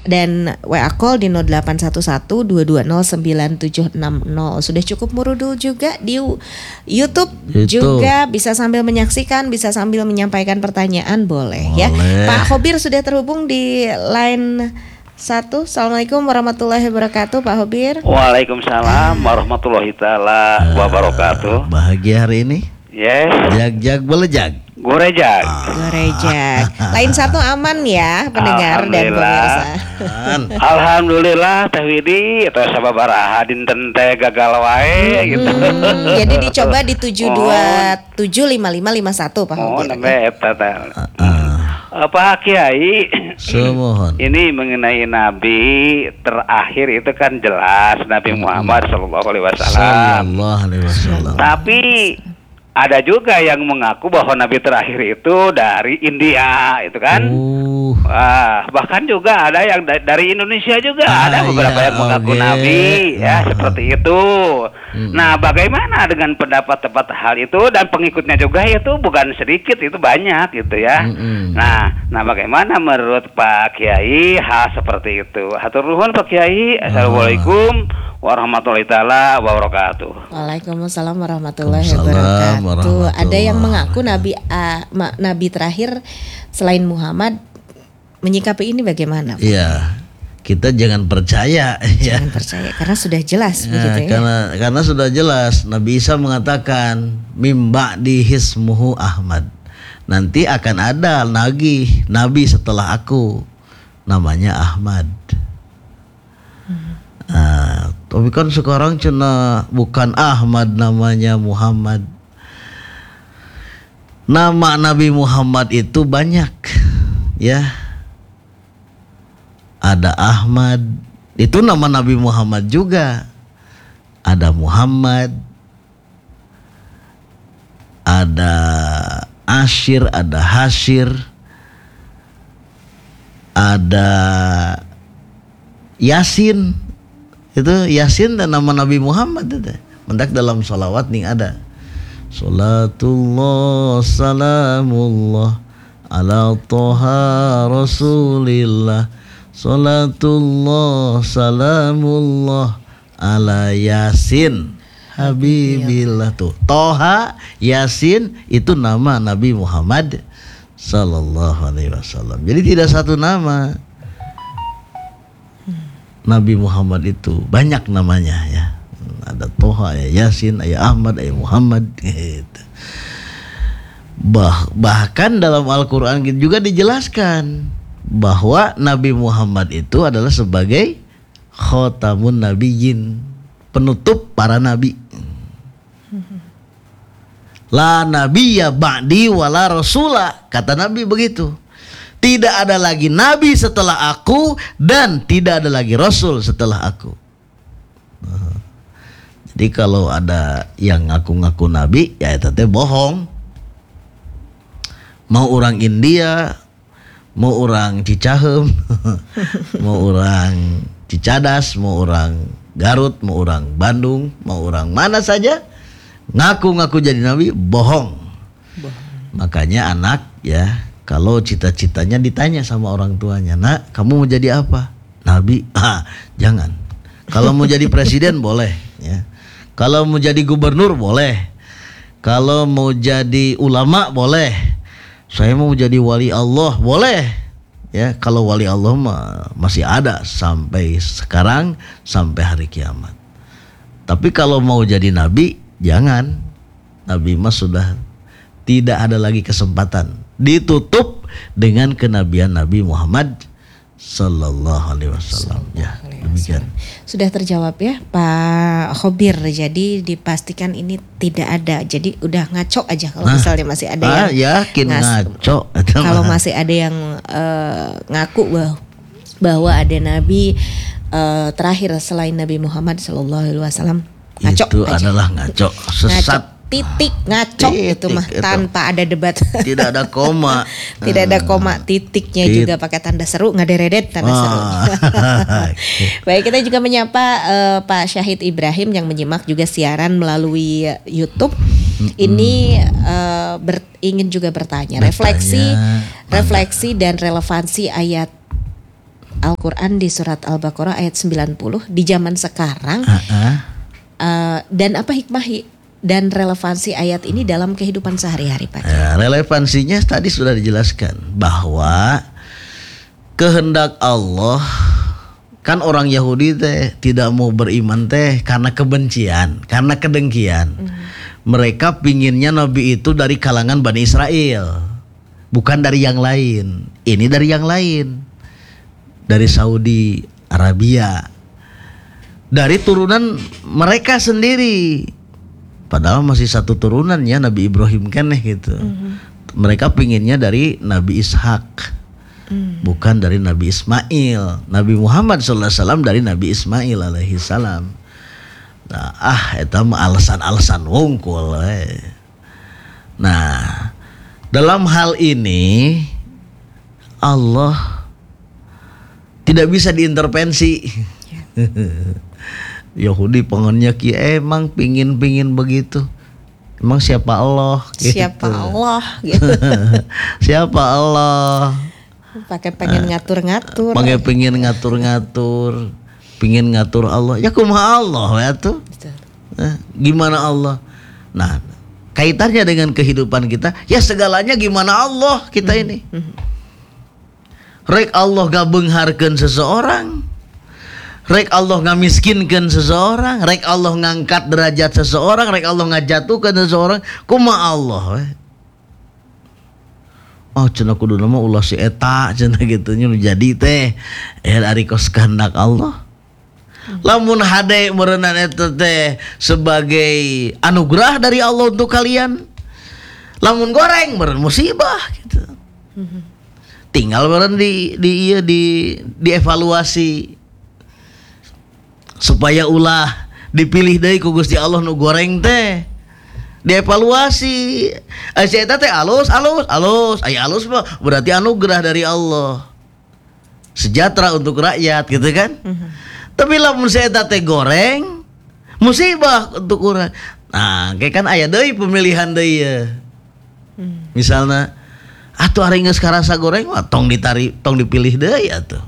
dan WA call di 0811-220-9760. Sudah cukup merudul juga di YouTube juga, bisa sambil menyaksikan, bisa sambil menyampaikan pertanyaan, boleh. Ya. Pak Khobir sudah terhubung di line 1. Assalamualaikum warahmatullahi wabarakatuh, Pak Khobir. Waalaikumsalam warahmatullahi taala wabarakatuh. Bahagia hari ini? Yes. Jag belejag. Gorejag. Lain 1 aman ya pendengar dan pemirsa. Alhamdulillah Teh Widi eta sababaraha dinten teh gagal wae gitu. Jadi dicoba di 7275551 Pak Khobir. Nembe eta teh. Pak Kiai, ini mengenai Nabi terakhir itu kan jelas Nabi Muhammad Sallallahu Alaihi Wasallam. Tapi ada juga yang mengaku bahwa Nabi terakhir itu dari India, itu kan? Bahkan juga ada yang dari Indonesia juga ada beberapa yang mengaku Nabi, ya seperti itu. Nah, bagaimana dengan pendapat tepat hal itu dan pengikutnya juga itu bukan sedikit, itu banyak gitu ya. Nah, bagaimana menurut Pak Kiai hal seperti itu? Hatur nuhun Pak Kiai. Assalamualaikum warahmatullahi taala wabarakatuh. Waalaikumsalam warahmatullahi wabarakatuh. Ada yang mengaku Nabi terakhir selain Muhammad, menyikapi ini bagaimana? Iya, kita jangan percaya. Jangan percaya karena sudah jelas begitu ya. Karena sudah jelas Nabi Isa mengatakan mimba di hismuhu Ahmad. Nanti akan ada lagi Nabi setelah aku, namanya Ahmad. Tapi kan sekarang cina bukan Ahmad, namanya Muhammad. Nama Nabi Muhammad itu banyak, ya. Ada Ahmad, itu nama Nabi Muhammad juga. Ada Muhammad, ada Ashir, ada Hashir, ada Yasin. Itu Yasin dan nama Nabi Muhammad itu. Mendak dalam salawat nih ada. Salatullah salamullah ala toha rasulillah. Salatullah salamullah ala Yasin habibillah. Tuh, Toha, Yasin itu nama Nabi Muhammad sallallahu alaihi wasallam. Jadi tidak satu nama. Nabi Muhammad itu banyak namanya ya. Ada Toha, ya Yasin, ya Ahmad, ya Muhammad gitu. Bahkan dalam Al-Quran juga dijelaskan bahwa Nabi Muhammad itu adalah sebagai khotamun nabiyyin, penutup para nabi. La nabiyya ba'di wala rasula, kata Nabi begitu. Tidak ada lagi nabi setelah aku dan tidak ada lagi rasul setelah aku. Jadi kalau ada yang ngaku-ngaku nabi, ya itu teh bohong. Mau orang India, mau orang Cicahem, mau orang Cicadas, mau orang Garut, mau orang Bandung, mau orang mana saja, ngaku-ngaku jadi nabi, bohong. Makanya anak ya, kalau cita-citanya ditanya sama orang tuanya, nak kamu mau jadi apa? Nabi? Jangan. Kalau mau jadi presiden boleh ya. Kalau mau jadi gubernur boleh. Kalau mau jadi ulama boleh. Saya mau jadi wali Allah boleh. Ya, kalau wali Allah masih ada sampai sekarang, sampai hari kiamat. Tapi kalau mau jadi nabi, jangan. Nabi mas sudah tidak ada lagi kesempatan, ditutup dengan kenabian Nabi Muhammad sallallahu alaihi wasallam. Ya, demikian. Sudah terjawab ya Pak Khobir. Jadi dipastikan ini tidak ada. Jadi udah ngaco aja kalau misalnya masih ada yang yakin ngaco. Kalau masih ada yang ngaku bahwa ada nabi terakhir selain Nabi Muhammad sallallahu alaihi wasallam, ngaco itu aja. Adalah ngaco, sesat. Titik ngaco itu mah tanpa ada debat. Tidak ada koma. Tidak ada koma, titiknya juga pakai tanda seru, ngaderedet tanda seru. Baik, kita juga menyapa Pak Syahid Ibrahim yang menyimak juga siaran melalui YouTube. Ini ingin juga bertanya, refleksi dan relevansi ayat Al-Quran di surat Al-Baqarah ayat 90 di zaman sekarang, dan apa hikmah dan relevansi ayat ini dalam kehidupan sehari-hari, Pak? Relevansinya tadi sudah dijelaskan bahwa kehendak Allah, kan orang Yahudi teh tidak mau beriman teh karena kebencian, karena kedengkian. Mereka pinginnya Nabi itu dari kalangan Bani Israel, bukan dari yang lain. Ini dari yang lain, dari Saudi Arabia, dari turunan mereka sendiri. Padahal masih satu turunannya Nabi Ibrahim kan gitu. Mereka pinginnya dari Nabi Ishak, bukan dari Nabi Ismail. Nabi Muhammad SAW dari Nabi Ismail alaihi salam. Nah, itu mah alasan-alasan wungkul. Nah, dalam hal ini Allah tidak bisa diintervensi. Yahudi pengennya emang pingin begitu. Emang siapa Allah? Gitu. Siapa Allah? Gitu. Siapa Allah? Pakai pengen ngatur-ngatur. Pakai pengen ngatur-ngatur, pingin ngatur Allah. Ya kumaha Allah ya tuh. Gimana Allah? Nah, kaitannya dengan kehidupan kita, ya segalanya gimana Allah kita ini. Rek Allah gak beungharkeun seseorang, rek Allah ngamiskinkeun seseorang, rek Allah ngangkat derajat seseorang, rek Allah ngajatuhkeun seseorang, kumaha Allah oh cenah kudu nama ulah si eta cenah gitu nya jadi teh ari kos kehendak Allah. Lamun hade meureunna eta teh sebagai anugerah dari Allah untuk kalian. Lamun goreng meureun musibah gitu. Tinggal meureun dievaluasi supaya ulah dipilih deui ku Gusti Allah nu goreng teh. Dievaluasi. Si eta teh alus. Aya alus mah berarti anugerah dari Allah. Sejahtera untuk rakyat gitu kan? Tapi lamun si eta teh goreng musibah untuk urang. Nah, kayak kan aya deui pemilihan deui ya. Misalnya atuh ari geus karasa goreng mah tong dipilih deui atuh.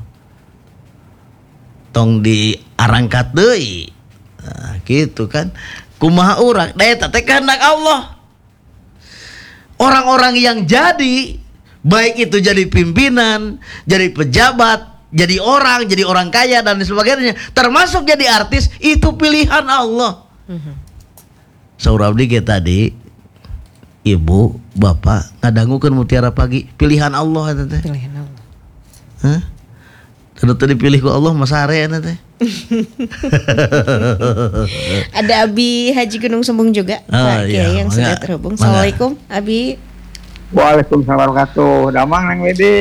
Tong diarangkat deui. Nah, gitu kan. Kumaha urang da eta teh kehendak Allah. Orang-orang yang jadi baik itu jadi pimpinan, jadi pejabat, jadi orang kaya dan sebagainya, termasuk jadi artis, itu pilihan Allah. Saur abdi ge tadi ibu, bapak ngadangukeun mutiara pagi, pilihan Allah eta teh. Pilihan Allah. Hah? Tadi dipilih ku Allah masa hare eta teh. Ada Abi Haji Gunung Sumbung juga, Pak Kiai yang sudah terhubung. Assalamualaikum, Abi. Waalaikumsalam warahmatullahi wabarakatuh. Damang Nang Widi.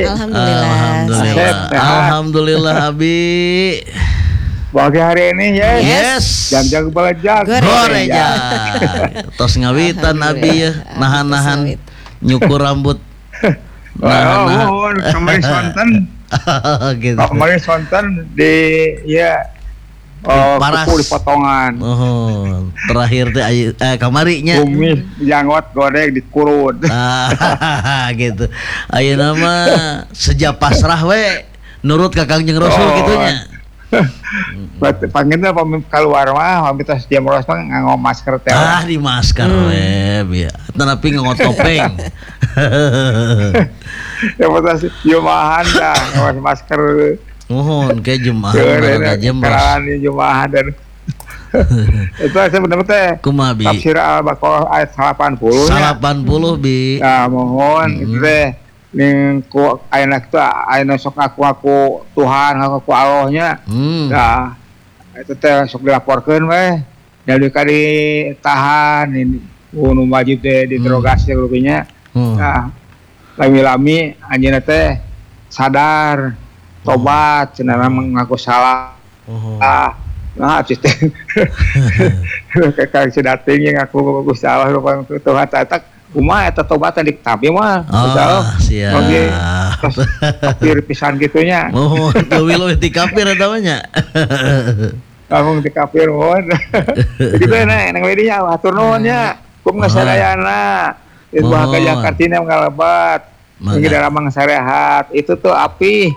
Alhamdulillah Abi. Pagi hari ini yes. Jam-jam belajak. Goreja. Tos ngawitan Abi ya, nahan-nahan nyukur rambut. Kemarin sonten. Gitu. Kemarin sonten di kuku di potongan. Terakhir teh kamarinya. Kumis janggot goreng dikurut. Gitu. Ayeuna mah sejak pasrah we nurut ka Kangjeng Rasul kitunya. Panggilnya keluar mah minta jam rolas mah nganggo masker teh. Di masker we ya. Tapi nganggo topeng. Ya pas jumahan dah nganggo masker. Mohon ke jumahan jembas. Jumahan dan itu sebenarnya teh tafsir Al-Baqarah ayat 80 nya. 80 bi. Nah, mohon itu teh ning ku ayeuna sok aku Tuhan, aku Allahnya. Nah, itu teh sok dilaporkeun we. Jadi kali tahan ini nu wajib teh diinterogasi rupinya. Nah, lami-lami anjeunna teh sadar tobat cenah mengaku salah. Nah, asisten. Kayak sedating yang aku salah rupang Tuhan tatak kumaha eta tobatan di tapi mah. Siap. Kafir pisan gitunya. Teu ti kafir eta mah nya. Kamu ti kafir mohon. Kitu nang wedinya atur nuhun nya. Kum ngasadayana. Itu bahagia kartina ngalebat. Ngi dalam sarehat itu tuh api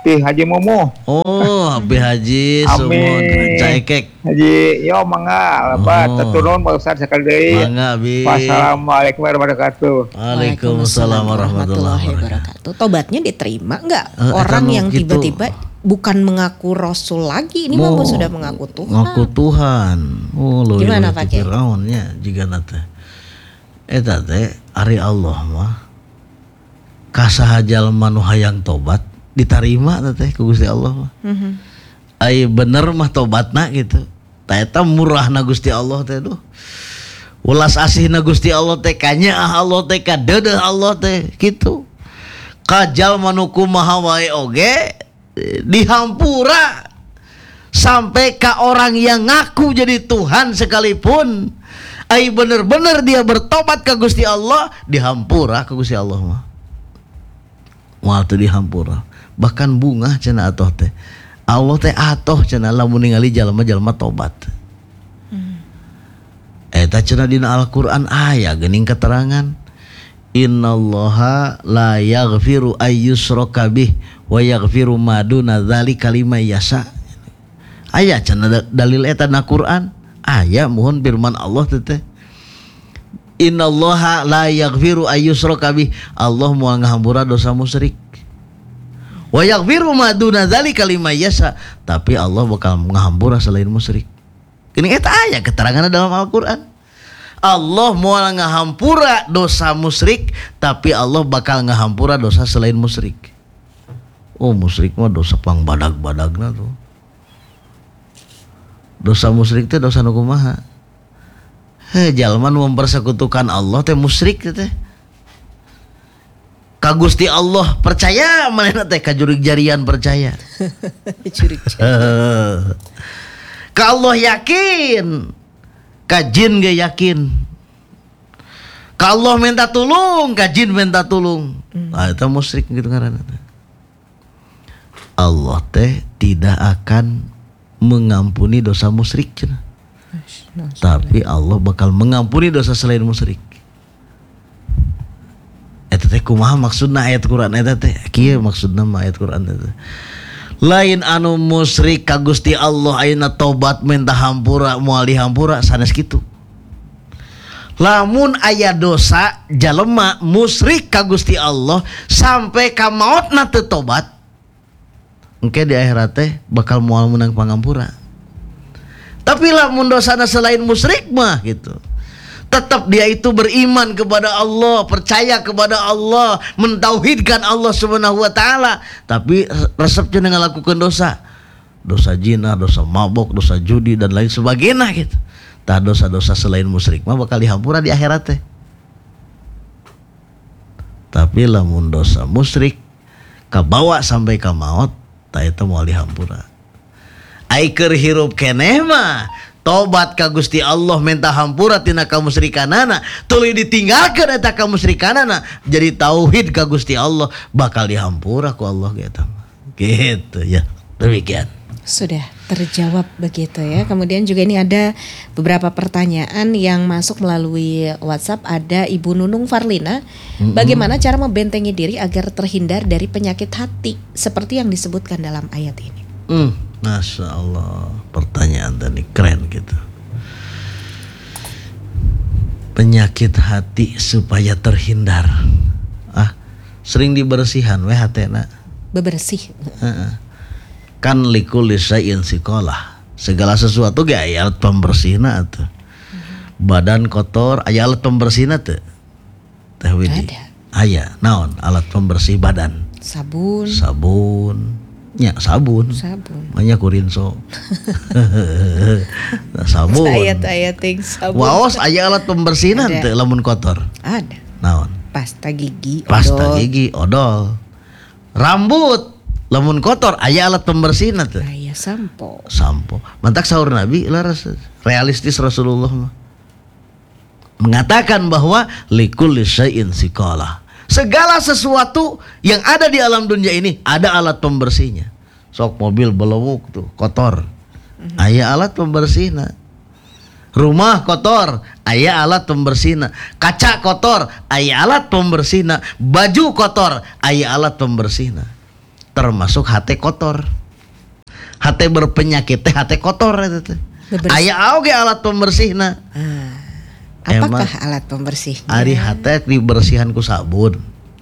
Pi Haji Momo. Oh, Abi Haji Sumon Caekek. Haji yo mangga lebat turun Pak Ustaz sekali deui. Mangga Abi. Wassalamualaikum warahmatullahi wabarakatuh. Waalaikumsalam warahmatullahi wabarakatuh. Tobatnya diterima enggak? Orang yang gitu. tiba-tiba bukan mengaku Rasul lagi, ini mah sudah mengaku Tuhan. Mengaku Tuhan. Oh, lo gimana Pak Kiai? Firaunnya jika nate. Eta teh ari Allah mah kasaha jalma nu hayang tobat diterima teh ku Gusti Allah mah. Ai bener mah tobatna gitu. Ta eta murahna Gusti Allah teh duh. Ulas asihna Gusti Allah teh kanyaah Allah teh kadeudeuh Allah teh kitu. Ka jalma nu kumaha wae oge dihampura sampai ka orang yang ngaku jadi Tuhan sekalipun ai bener-bener dia bertobat ke Gusti Allah dihampura ke Gusti Allah mah. Moal teu dihampura. Bahkan bunga cenah atoh teh. Allah teh atoh cenah lamun ningali jalma-jalma tobat. Eta cenah dina Al-Qur'an aya geuning keterangan. Innallaha la yaghfiru ayyushraka bih wa yaghfiru ma duna dzalika liman yasha. Aya cenah dalil eta na Qur'an. Aya mohon firman Allah teh. Innallaha la yaghfiru ayyushraka bih. Allah moal ngahampura dosa musyrik. Wa yaghfiru ma duna dzalika liman yasha. Tapi Allah bakal ngahampura selain musyrik. Ini eta aya keterangan dalam Al-Qur'an. Allah moal ngahampura dosa musyrik, tapi Allah bakal ngahampura dosa selain musyrik. Oh, musyrik mah dosa pang badag-badagna tuh. Dosa musyrik teh dosa nu kumaha? Jalma nu mempersekutukan Allah teh musyrik teh. Ka Gusti Allah percaya, manehna teh ka jurig jarian percaya. Jurig jarian. Ka Allah yakin, ka jin ge yakin. Ka Allah minta tulung, ka jin minta tulung. Nah, itu musyrik gitu ngaranna. Allah teh tidak akan mengampuni dosa musyrik cenah. Tapi Allah bakal mengampuni dosa selain musyrik. Eta teh kumaha maksudna ayat Quran eta teh? Kieu maksudna mah ayat Quran eta. Lain anu musyrik ka Gusti Allah ayeuna tobat minta hampura moal dihampura sanes kitu. Lamun aya dosa jalema musyrik ka Gusti Allah sampai ka maotna teu tobat, engke di akhirat teh bakal moal meunang pangampura. Tapi lamun dosana selain musyrik mah gitu, tetap dia itu beriman kepada Allah, percaya kepada Allah, mentauhidkan Allah Subhanahu wa taala, tapi resepnya ngalakukeun dosa. Dosa zina, dosa mabok, dosa judi dan lain sebagainya gitu. Tah dosa-dosa selain musyrik mah bakal dihampura di akhirat teh. Tapi lamun dosa musyrik kabawa sampai ka maot, tah eta moal dihampura. Ai keur hirup keneh mah tobat ka Gusti Allah minta hampura tina kamusyrikanana, tuluy ditinggalkeun eta kamusyrikanana, jadi tauhid ka Gusti Allah bakal dihampura ku Allah gitu. Gitu ya. Demikian. Sudah terjawab begitu ya. Kemudian juga ini ada beberapa pertanyaan yang masuk melalui WhatsApp. Ada Ibu Nunung Farlina. Bagaimana cara membentengi diri agar terhindar dari penyakit hati seperti yang disebutkan dalam ayat ini? Masya Allah, pertanyaan tadi keren gitu. Penyakit hati supaya terhindar. Sering dibersihan we hatena. Bebersih. Kan likulli syai'in siqalah. Segala sesuatu ge aya alat pembersihna atuh. Badan kotor aya alat pembersihna teu? Teh Widi. Aya, naon alat pembersih badan? Sabun. Nya sabun. Manya kurinso. Sabun. Ayat-ayat ting sabun. Waos aya alat pembersihna teu lamun kotor? Ada. Naon? Pasta gigi, odol. Rambut lamun kotor aya alat pembersihna teu? Aya sampo. Mantak sahur Nabi laras realistis Rasulullah mengatakan bahwa likulli syai'in siqalah. Segala sesuatu yang ada di alam dunia ini ada alat pembersihnya. Sok mobil belewuk tuh kotor, aya alat pembersihna. Rumah kotor, aya alat pembersihna. Kaca kotor, aya alat pembersihna. Baju kotor, aya alat pembersihna. termasuk hate kotor. Hate berpenyakit teh hate kotor eta teh. Aya oge alat pembersihna. Apakah alat pembersihnya? Ari hate dibersihan ku sabun.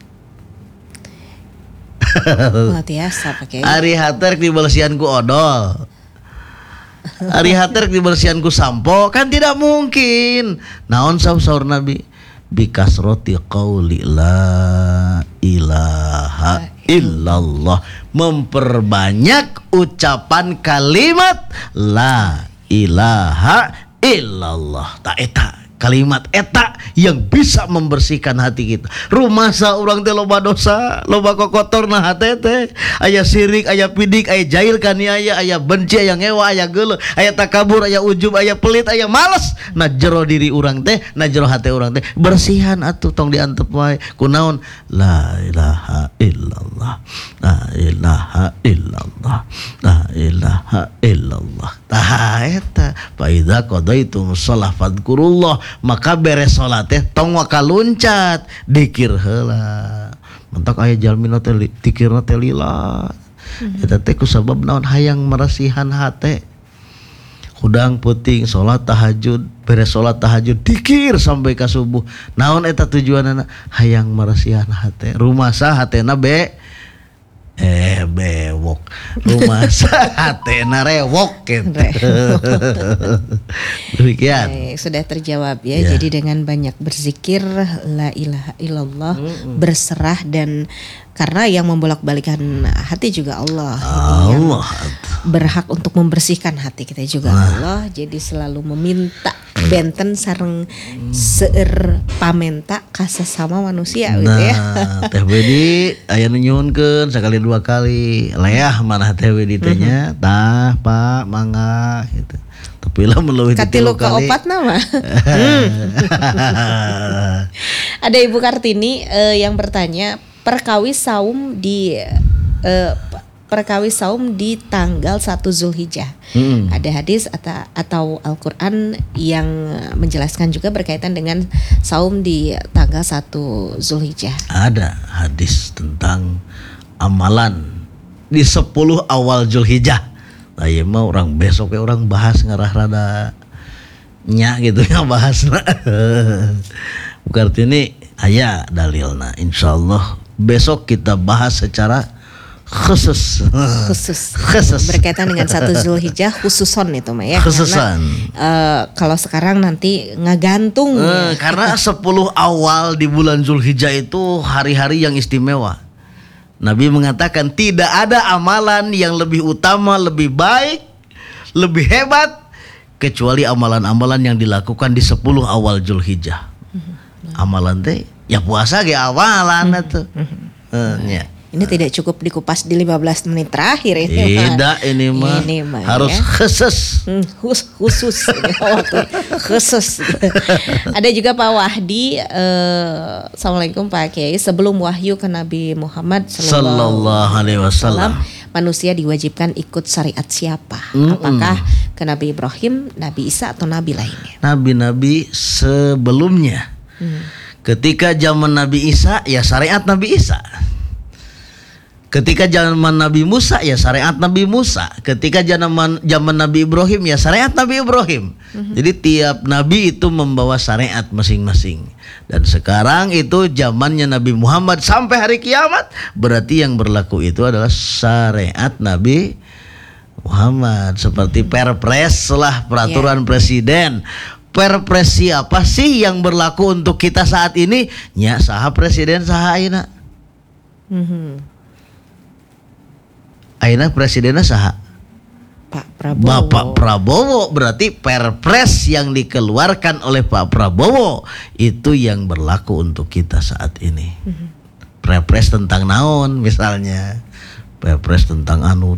Luar biasa pakai. Ari hate dibersihan ku odol. Ari hate dibersihan ku sampo, kan tidak mungkin. Naon saur Nabi? Bikasroti qauli la ilaha illallah, memperbanyak ucapan kalimat la ilaha illallah. Tak eta kalimat eta yang bisa membersihkan hati kita. Rumasa urang teh loba dosa, loba kokotorna hate teh. Aya sirik, aya pidik, aya jahil kaniaya, aya benci, aya ngewa, aya geuleuh, aya takabur, aya ujub, aya pelit, aya males. Na jero diri urang teh, na jero hate urang teh bersihan atuh tong diantep wae. Kunaon? La ilaha illallah. La ilaha illallah. La ilaha illallah. Tah eta fa idza qadaitum shalah fadkurullah, maka beres salat teh tong wakaluncat dikir heula. Mentak aya jalmina teh dikirna teh lila. Eta teh kusabab naon hayang marasihan hate. Hudang puting salat tahajud, beres salat tahajud dikir sampai ka subuh. Naon eta tujuanna? Hayang marasihan hate. Rumasa hatena bewok. Rumah hatena rewok gitu. Demikian. Sudah terjawab ya. Jadi dengan banyak berzikir la ilaha illallah, berserah, dan karena yang membolak-balikan hati juga Allah. Allah berhak untuk membersihkan hati kita juga Allah. Jadi selalu meminta benten sareng seueur pamenta ka sesama manusia gitu ya. Teh Bedi aya nu nyuhunkeun sakali dua kali. Leah mana Teh Bedi teh nya? Tah Pak mangga gitu. Tapi lah meleuwih katilu ka opatna mah. Ada Ibu Kartini yang bertanya, perkawis saum di tanggal 1 Zulhijjah. Ada hadis atau Al-Quran yang menjelaskan juga berkaitan dengan saum di tanggal 1 Zulhijjah. Ada hadis tentang amalan di 10 awal Zulhijjah. Nah ya mah orang besok ya orang bahas ngarah rada nya gitu ya bahasna. Berarti ini aya dalilna. Insyaallah besok kita bahas secara khusus berkaitan dengan 1 Zulhijjah khususon itu mah ya. Khususan. Kalau sekarang nanti ngagantung. Karena 10 awal di bulan Zulhijjah itu hari-hari yang istimewa. Nabi mengatakan tidak ada amalan yang lebih utama, lebih baik, lebih hebat kecuali amalan-amalan yang dilakukan di 10 awal Zulhijjah. Amalan teh ya puasa ge awalan atuh. Ya. Ini tidak cukup dikupas di 15 menit terakhir ini. Tidak, ini mah harus ya. Khusus. Ada juga Pak Wahdi. Assalamualaikum Pak Kiai. Sebelum wahyu ke Nabi Muhammad Sallallahu Alaihi Wasallam, manusia diwajibkan ikut syariat siapa? Apakah ke Nabi Ibrahim, Nabi Isa, atau Nabi lainnya? Nabi-nabi sebelumnya. Ketika zaman Nabi Isa, ya syariat Nabi Isa. Ketika zaman Nabi Musa, ya syariat Nabi Musa. Ketika zaman Nabi Ibrahim, ya syariat Nabi Ibrahim. Jadi tiap nabi itu membawa syariat masing-masing. Dan sekarang itu zamannya Nabi Muhammad sampai hari kiamat, berarti yang berlaku itu adalah syariat Nabi Muhammad. Seperti perpres lah, peraturan presiden. Perpres siapa sih yang berlaku untuk kita saat ini? Nya saha presiden saha ayeuna. Ayeuna presidennya saha? Pak Prabowo. Bapak Prabowo. Berarti perpres yang dikeluarkan oleh Pak Prabowo itu yang berlaku untuk kita saat ini. Perpres tentang naon misalnya. Perpres tentang anu.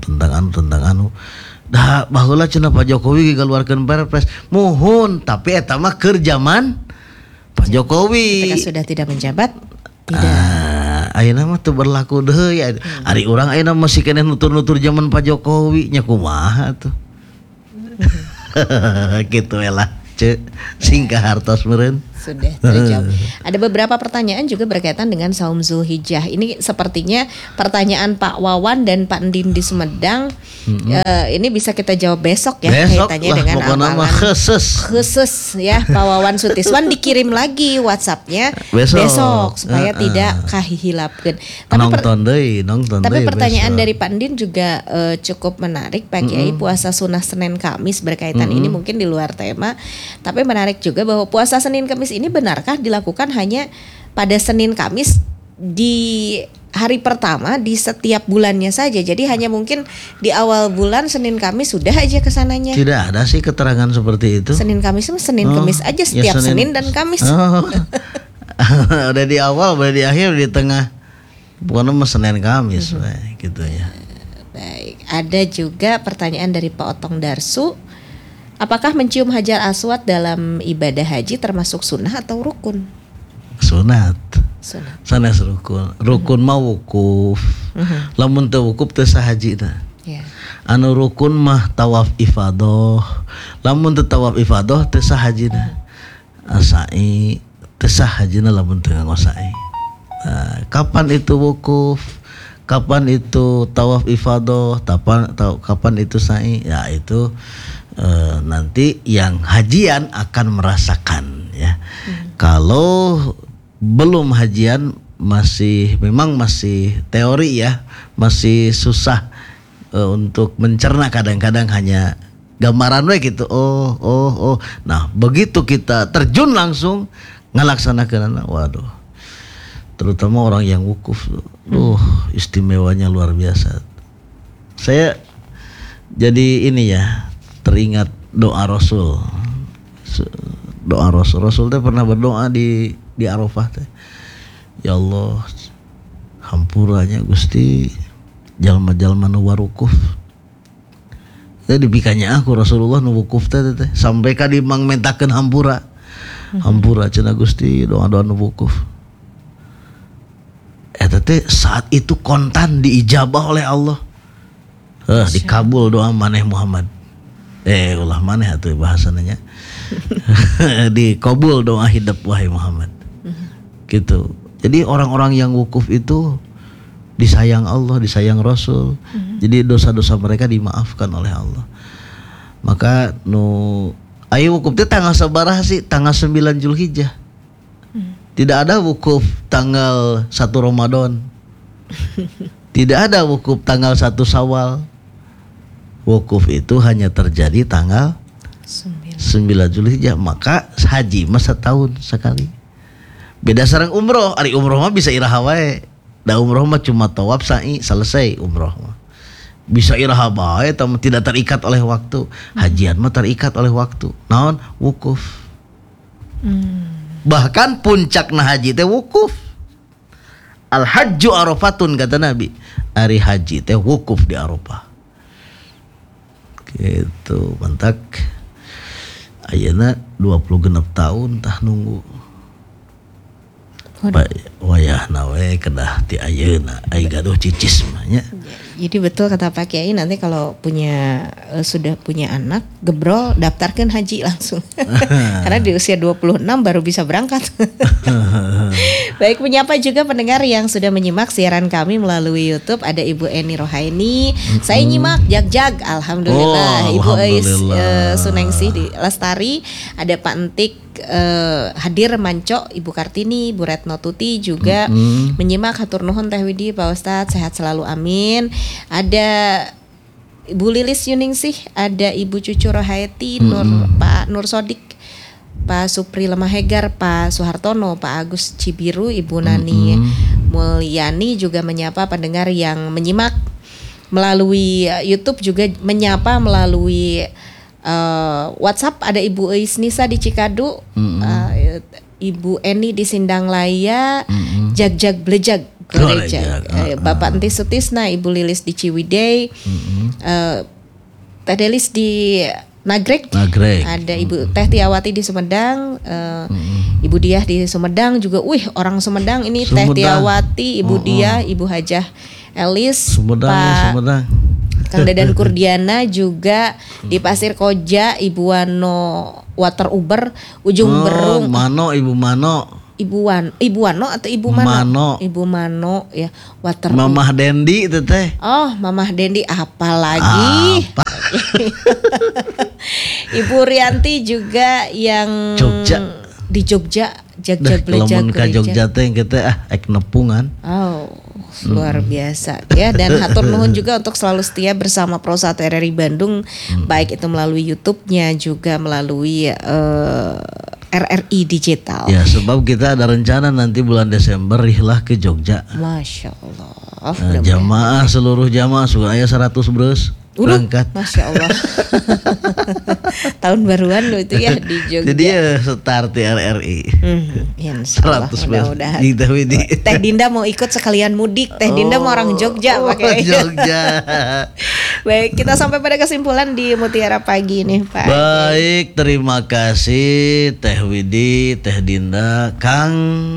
Dah baheula cenah Pak Jokowi keluarkan perpres. Muhun, tapi eta mah keur zaman Pak Jokowi. Ketika sudah tidak menjabat, tidak. Ayeuna mah teu berlaku deui ya. Ari urang ayeuna masih keneh nutur-nutur zaman Pak Jokowi nya kumaha tuh. Kitu we lah, singkah hartos meureun. Sudah terjawab. Ada beberapa pertanyaan juga berkaitan dengan saum Zulhijjah. Ini sepertinya pertanyaan Pak Wawan dan Pak Ndin di Sumedang. Ini bisa kita jawab besok ya, kaitannya dengan amalan khusus ya. Pak Wawan Sutiswan dikirim lagi WhatsApp-nya besok supaya tidak kahihilapkeun. Tapi pertanyaan dari Pak Ndin juga cukup menarik Pak Kiai. Puasa sunnah Senin Kamis berkaitan ini mungkin di luar tema, tapi menarik juga bahwa puasa Senin Kamis ini benarkah dilakukan hanya pada Senin Kamis di hari pertama di setiap bulannya saja? Jadi hanya mungkin di awal bulan Senin Kamis sudah aja kesananya. Tidak ada sih keterangan seperti itu. Senin Kamis Kamis aja setiap ya Senin dan Kamis. Udah di awal, udah di akhir, di tengah. Bukan Senin Kamis gitu ya. Baik, ada juga pertanyaan dari Pak Otong Darsu. Apakah mencium hajar aswad dalam ibadah haji termasuk sunnah atau rukun? Sunat. Sanes rukun. Rukun mah wukuf. Lamun teu wukuf teu sahaji tah. Yeah. Anu rukun mah tawaf ifadah. Lamun teu tawaf ifadah teu sahaji tah. Asai teu sahajina lamun teu nganggo sa'i. Nah, kapan itu wukuf? Kapan itu tawaf ifadah? Kapan itu sa'i? Ya itu nanti yang hajian akan merasakan ya. Kalau belum hajian memang masih teori ya, masih susah untuk mencerna, kadang-kadang hanya gambaran we gitu. Oh. Nah, begitu kita terjun langsung ngalaksanakeun, waduh. Terutama orang yang wukuf, istimewanya luar biasa. Saya jadi ini ya, teringat doa Rasul. Rasul teh pernah berdoa di Arafah teh. Ya Allah, hampuranya Gusti jalma-jalma nu warukuf. Teh dibikanya aku Rasulullah nu wukuf teh sampai ka dimangmentakeun hampura. Hampura cenah Gusti doa-doa nu wukuf. Eta teh saat itu kontan diijabah oleh Allah. Dikabul doa maneh Muhammad. Ulah maneh atuh bahasananya. Dikabul doa hidup wahai Muhammad. Gitu. Jadi orang-orang yang wukuf itu disayang Allah, disayang Rasul. Jadi dosa-dosa mereka dimaafkan oleh Allah. Maka ayo wukuf itu tanggal sabaraha sih? Tanggal 9 Zulhijjah. Tidak ada wukuf tanggal 1 Ramadan. Tidak ada wukuf tanggal 1 Syawal. Wukuf itu hanya terjadi tanggal 9 Zulhijjah. Maka haji masa tahun sekali. Beda sareng umroh. Ari umroh mah bisa iraha wae. Da umroh mah cuma tawaf sa'i selesai umroh mah. Bisa iraha bae tapi tidak terikat oleh waktu. Hajian mah terikat oleh waktu. Naon? Wukuf. Bahkan puncakna haji teh wukuf. Al hajju arafatun kata Nabi. Ari haji teh wukuf di Arafah. Gitu, mantak. Ayeuna 26 tahun tah nunggu. Wayahna we kedah ti ayeuna ai gaduh cicis mah nya. Jadi betul kata Pak Kiai, nanti kalau sudah punya anak gebrol daftarkan haji langsung. Karena di usia 26 baru bisa berangkat. Baik, menyapa juga pendengar yang sudah menyimak siaran kami melalui YouTube. Ada Ibu Eni Rohaini. Saya nyimak jag-jag, alhamdulillah. Ibu Sunengsih di Lestari. Ada Pak Entik hadir Manco, Ibu Kartini, Ibu Retno Tuti juga menyimak. Hatur nuhun Teh Widi, Pak Ustadz sehat selalu, amin. Ada Ibu Lilis Yuningsih, ada Ibu Cucu Rohaiti, Pak Nur Sodik, Pak Supri Lemahegar, Pak Suhartono, Pak Agus Cibiru, Ibu Nani Mulyani juga menyapa pendengar yang menyimak melalui YouTube, juga menyapa melalui WhatsApp. Ada Ibu Isnisa di Cikadu, Ibu Eni di Sindang Laya, Jag-jag Blejag Gereja, Bapak Enti Sutisna, Ibu Lilis di Ciwidey, Teh Delis di Nagrek. Ada Ibu Teh Tiawati di Sumedang, Ibu Diah di Sumedang juga. Orang Sumedang ini Teh Tiawati, Ibu Diah, Ibu Hajah Elis, Sumedang. Kang Dadan Kurdiana juga di Pasir Koja, Ibu Wano Water Uber, Ujung Berung. Mano, Ibu Mano. Ibu Wano atau Ibu Mano? Ibu Mano ya, Water. Mamah Dendi itu teh. Oh, Mamah Dendi apalagi? Apa? Ibu Rianti juga yang Jogja. Di Jogja, Jogja ka Jogja teh kita ek nepungan. Oh, luar biasa ya. Dan hatur nuhun juga untuk selalu setia bersama Pro 1 RRI Bandung, baik itu melalui YouTube-nya juga melalui RRI Digital. Ya, sebab kita ada rencana nanti bulan Desember rihlah ke Jogja. Masya Allah. Jamaah seluruh jamaah sudah aya 100 bros berangkat. Masya Allah. Tahun baruan lo itu ya di Jogja. Jadi ya start di RRI. Insyaallah, mudah-mudahan. Teh Dinda mau ikut sekalian mudik. Teh Dinda mau orang Jogja pakai. Jogja. Baik, kita sampai pada kesimpulan di Mutiara Pagi ini, Pak. Baik, terima kasih Teh Widi, Teh Dinda, Kang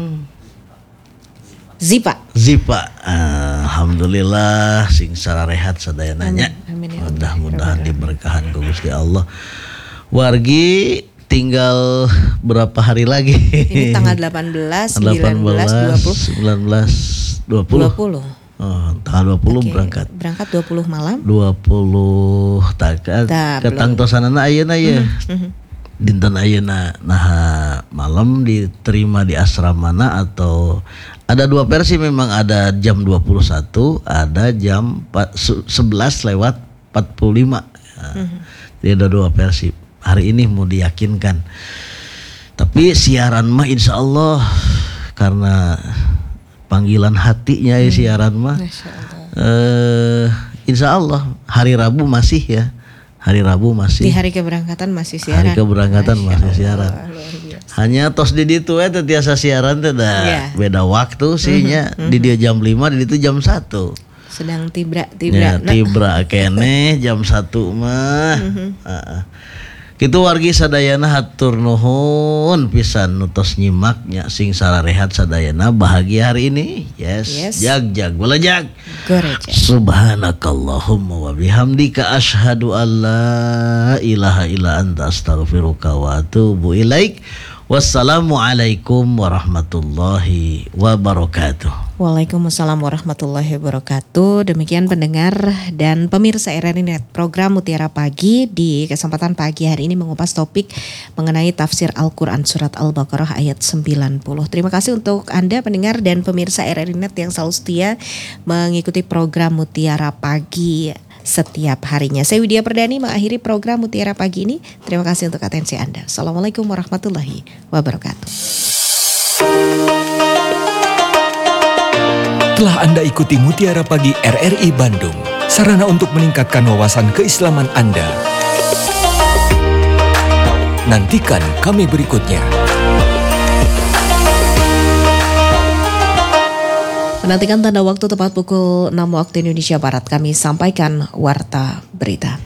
Zipa. Alhamdulillah sing sararehat sadayananya. Mudah-mudahan diberkahan ku Gusti Allah. Wargi tinggal berapa hari lagi? Ini tanggal 18, 19, 20. 20. Tanggal 20 okay. Berangkat 20 malam. 20 ketang tosanana ayeuna ya. Dinten ayeuna naha malam diterima di asramana atau ada dua versi, memang ada jam 21, ada jam 11 lewat 45. Jadi ada dua versi. Hari ini mau diyakinkan. Tapi siaran mah insya Allah karena panggilan hatinya ya siaran mah. Insya Allah hari Rabu masih ya. Hari Rabu masih. Di hari keberangkatan masih siaran. Hari keberangkatan masih siaran. Hanya tos di ditu teh tiasa siaran teh beda waktu sihnya. Di dia jam 5, di ditu jam 1. Sedang tibra. Ya, tibra kene jam 1 mah. Kitu wargi sadayana hatur nuhun pisan nutos nyimaknya sing sararehat sadayana bahagia hari ini. Yes. Jag belajag. Subhanakallahumma wa bihamdika asyhadu an la ilaha illa anta astaghfiruka wa atubu ilaik. Wassalamualaikum warahmatullahi wabarakatuh. Waalaikumsalam warahmatullahi wabarakatuh. Demikian pendengar dan pemirsa RRI Net, program Mutiara Pagi di kesempatan pagi hari ini mengupas topik mengenai tafsir Al-Quran surat Al-Baqarah ayat 90. Terima kasih untuk Anda pendengar dan pemirsa RRI Net yang selalu setia mengikuti program Mutiara Pagi setiap harinya. Saya Widya Perdani mengakhiri program Mutiara Pagi ini. Terima kasih untuk atensi Anda. Assalamualaikum warahmatullahi wabarakatuh. Telah Anda ikuti Mutiara Pagi RRI Bandung, sarana untuk meningkatkan wawasan keislaman Anda. Nantikan kami berikutnya. Menantikan tanda waktu tepat pukul 6 waktu Indonesia Barat, kami sampaikan warta berita.